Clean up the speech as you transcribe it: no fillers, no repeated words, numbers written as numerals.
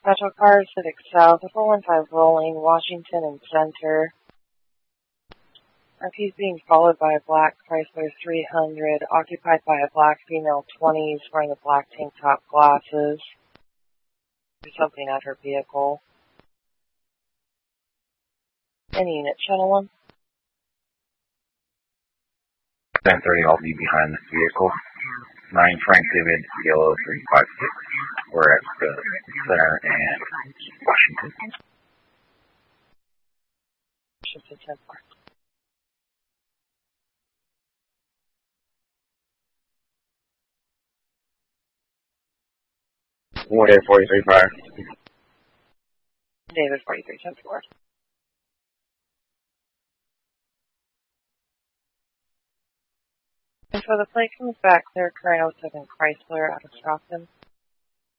Metro cars heading south, 415 rolling, Washington and Center. He's being followed by a black Chrysler 300, occupied by a black female 20s wearing a black tank top, glasses. There's something at her vehicle. Any unit, channel 1? 1030, I'll be behind this vehicle. 9 Frank David, yellow 356. We're at the Center and Washington. Washington 10-4. David 43-5. David 43-10-4. And so the plate comes back clear current 07 Chrysler out of Stockton.